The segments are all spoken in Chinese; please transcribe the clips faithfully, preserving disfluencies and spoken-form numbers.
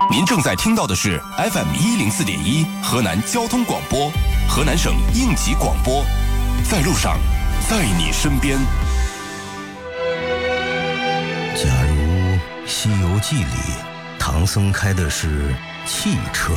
您正在听到的是 F M 一零四点一河南交通广播，河南省应急广播，在路上，在你身边。 假如《西游记》里唐僧开的是汽车，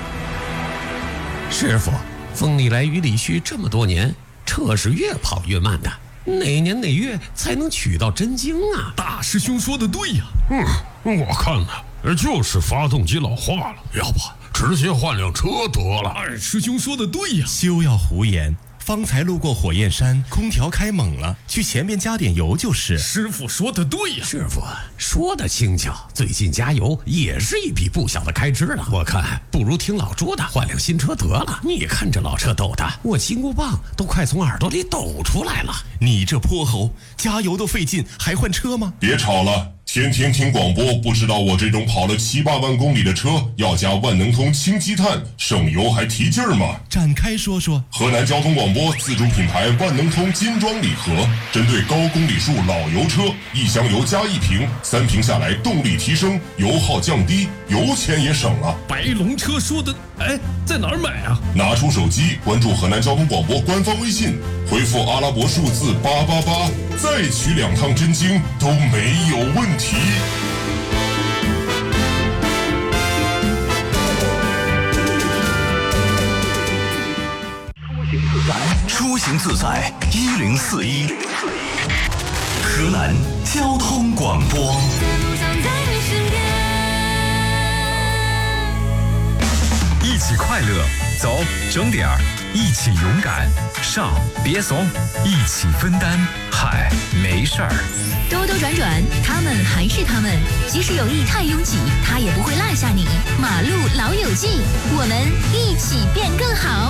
师傅，风里来雨里去，这么多年，车是越跑越慢的，哪年哪月才能取到真经啊？ 大师兄说的对呀。嗯，我看呢，就是发动机老化了，要不直接换辆车得了。二师兄说的对呀。 休要胡言，方才路过火焰山，空调开猛了，去前面加点油就是。 师傅说的对呀。 师傅说的轻巧，最近加油也是一笔不小的开支了。我看不如听老朱的，换辆新车得了。你看这老车抖的，我金箍棒都快从耳朵里抖出来了。 你这泼猴，加油都费劲，还换车吗？ 别吵了。天天听广播，不知道我这种跑了七八万公里的车要加万能通氢积碳，省油还提劲儿吗？ 展开说说。 河南交通广播自主品牌万能通金装礼盒，针对高公里数老油车，一箱油加一瓶，三瓶下来动力提升，油耗降低，油钱也省了。 白龙车说的，哎，在哪儿买啊？ 拿出手机，关注河南交通广播官方微信，回复阿拉伯数字八八八，再取两趟真经都没有问题。 出行自在一零四一，河南交通广播。 一起快乐，走整点儿，一起勇敢，上别怂，一起分担，嗨，没事儿。 兜兜转转，他们还是他们，即使有意太拥挤，他也不会落下你。马路老友记，我们一起变更好。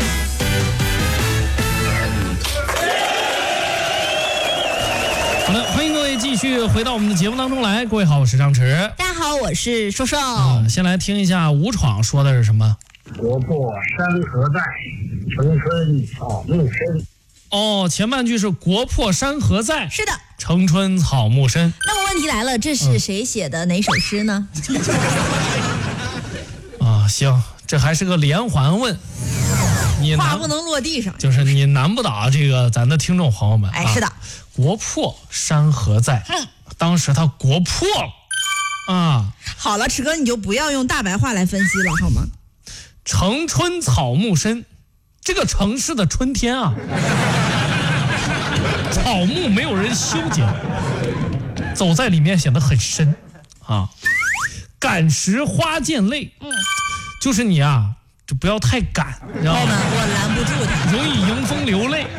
好的，欢迎各位继续回到我们的节目当中来。各位好，我是张弛。 大家好，我是瘦瘦。 嗯，先来听一下吴闯说的是什么？ 国破山河在，城春草木深。 哦，前半句是国破山河在， 是的， 城春草木深。 那么问题来了，这是谁写的哪首诗呢？ 啊，行，这还是个连环问。你话不能落地上， 就是你难不倒这个咱的听众朋友们。 哎，是的， 国破山河在，嗯，当时他国破了啊。 好了，池哥，你就不要用大白话来分析了，好吗？ 城春草木深，这个城市的春天啊，草木没有人修剪，走在里面显得很深啊。赶时花溅泪，嗯，就是你啊，就不要太赶，你知道吗？ 我拦不住他， 容易迎风流泪。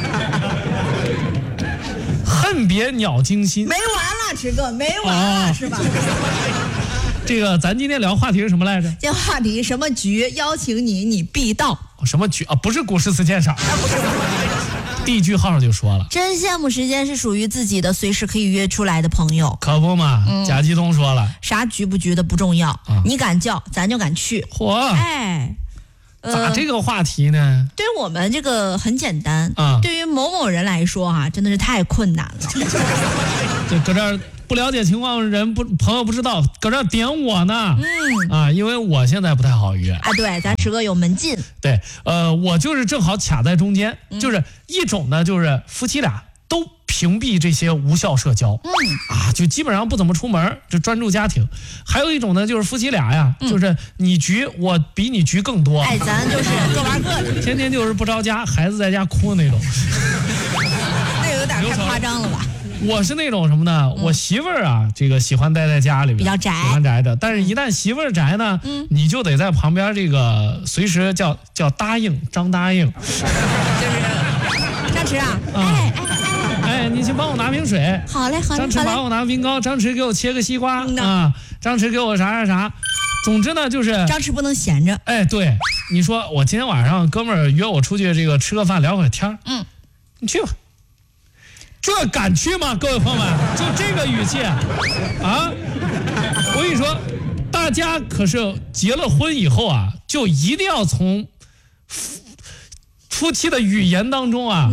恨别鸟惊心， 没完了，池哥，没完了，啊，是吧？ 这个咱今天聊话题是什么来着？ 这话题什么局邀请你，你必到。 什么局啊？不是古诗词鉴赏， 啊，不是不是。 第一句号就说了， 真羡慕时间是属于自己的，随时可以约出来的朋友。 可不嘛，嗯，贾继东说了， 啥局不局的不重要，啊，你敢叫，咱就敢去。 嚯， 哎。 咋这个话题呢？ 对于我们这个很简单，啊，对于某某人来说啊，真的是太困难了。 就搁这儿不了解情况人不朋友不知道，搁这儿点我呢。嗯啊，因为我现在不太好约啊。对，咱池哥有门禁。 对，呃，我就是正好卡在中间，嗯，就是一种呢，就是夫妻俩都屏蔽这些无效社交，嗯啊，就基本上不怎么出门，就专注家庭。还有一种呢，就是夫妻俩呀，嗯，就是你局我比你局更多， 哎，咱就是各玩各的， 天天就是不着家，孩子在家哭那种。 那有点太夸张了吧？ 我是那种什么呢？嗯，我媳妇儿啊，这个喜欢待在家里边， 比较宅， 喜欢宅的。但是，一旦媳妇儿宅呢，嗯，你就得在旁边这个随时叫叫答应张答应，就是张弛啊，嗯，哎哎哎哎，你去帮我拿瓶水。 好嘞，好嘞。 张弛帮我拿冰糕，张弛给我切个西瓜，嗯，啊，张弛给我啥啥啥。总之呢，就是张弛不能闲着。 哎，对，你说我今天晚上哥们儿约我出去这个吃个饭聊会儿天，嗯，你去吧。这敢去吗？各位朋友们，就这个语气啊！我跟你说，大家可是结了婚以后啊，就一定要从夫夫妻的语言当中啊， no.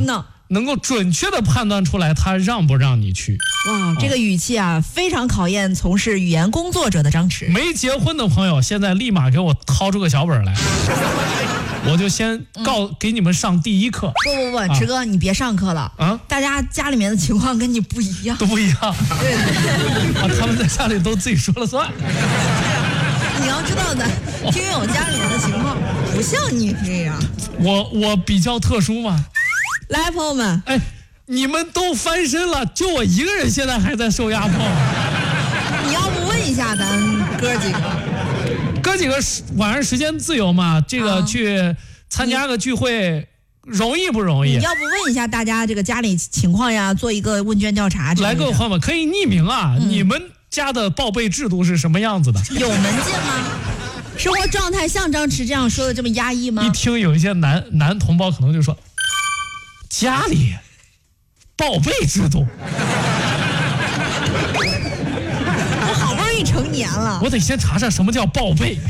能够准确的判断出来他让不让你去。 哇，这个语气啊，非常考验从事语言工作者的张弛。 没结婚的朋友，现在立马给我掏出个小本来，我就先告、嗯、给你们上第一课。 不不不，池哥、啊，你别上课了啊！大家家里面的情况跟你不一样， 都不一样。 对对对， 啊，他们在家里都自己说了算。 你要知道的，听友家里面的情况不像你这样。 我我比较特殊嘛。 来，朋友们， 哎，你们都翻身了，就我一个人现在还在受压迫。 你要不问一下咱哥几个？ 哥几个晚上时间自由嘛，这个去参加个聚会、啊、容易不容易？ 你要不问一下大家这个家里情况呀，做一个问卷调查。 来，各位朋友们可以匿名啊、嗯，你们家的报备制度是什么样子的？ 有门禁吗？生活状态像张弛这样说的这么压抑吗？ 一听有一些男男同胞可能就说，家里报备制度。 我好不容易成年了， 我得先查查什么叫报备。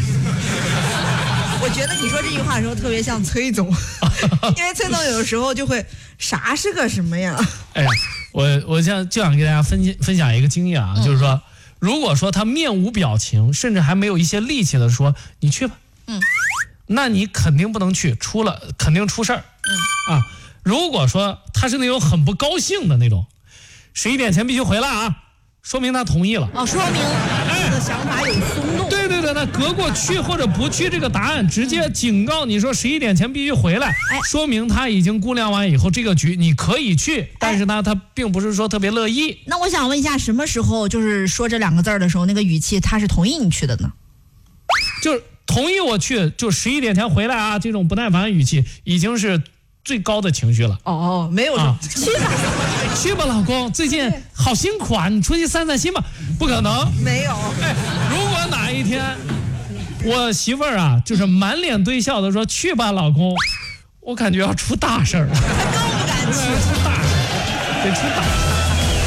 我觉得你说这句话的时候特别像崔总，因为崔总有的时候就会啥是个什么呀？ 哎呀，我我现在就想给大家分分享一个经验啊、嗯，就是说，如果说他面无表情，甚至还没有一些力气的说你去吧，嗯，那你肯定不能去，出了肯定出事儿，嗯啊。如果说他是那种很不高兴的那种，十一点前必须回来啊，说明他同意了。 哦，说明这个想法有松动。 对对对，那隔过去或者不去这个答案，直接警告你说十一点前必须回来，哎，说明他已经估量完以后这个局你可以去，但是呢，他并不是说特别乐意。 那我想问一下，什么时候就是说这两个字的时候，那个语气他是同意你去的呢？ 就是同意我去，就十一点前回来啊，这种不耐烦的语气已经是最高的情绪了。 哦，没有、啊、去吧， 去吧，老公，最近好辛苦啊，你出去散散心吧。不可能， 没有。 哎，如果哪一天我媳妇儿啊，就是满脸堆笑的说去吧，老公，我感觉要出大事儿了。 他更不敢去， 出大事，得出大事。